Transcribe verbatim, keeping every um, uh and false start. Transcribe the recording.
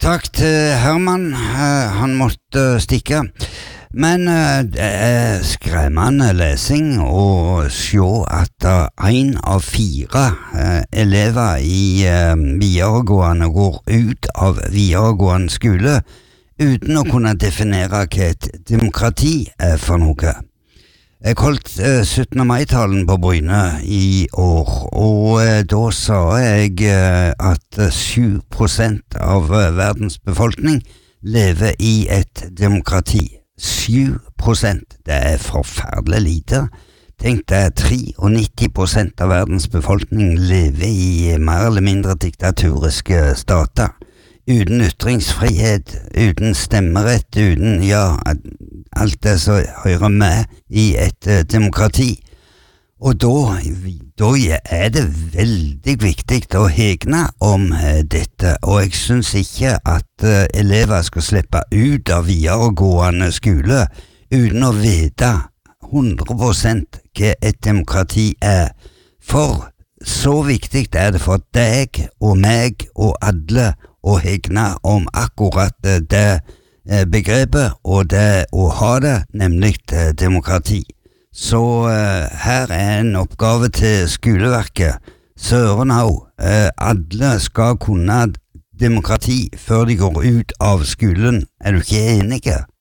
takk til Herman. Uh, han måtte stikke. Men uh, det er skremmende lesing å se at uh, en av fire uh, elever i uh, videregående går ut av videregående skole uten å kunne definere hva et demokrati er for noe. Jeg holdt uh, syttende mai-talen på Bryne i år, og uh, da sa jeg uh, at uh, sju prosent av uh, verdens befolkning lever i et demokrati. sju prosent, det er forferdelig lite. Tenk deg, nittiotre prosent av verdens befolkning lever i mer eller mindre diktaturiske stater. Uten ytringsfrihet, uten stemmerett, uten, ja, alt det som hører med i et uh, demokrati. Og da, da er det veldig viktig å hegne om uh, dette, og jeg synes ikke at uh, elever skal slippe ut av videregående skole uten å vite hundre prosent hva et demokrati er. For så viktig er det for deg og meg og alle å hegne om akkurat det begrepet og det å ha det, nemlig demokrati. Så uh, her er en oppgave til skoleverket. Søren au, uh, alle skal kunne demokrati før de går ut av skolen. Er du ikke enige?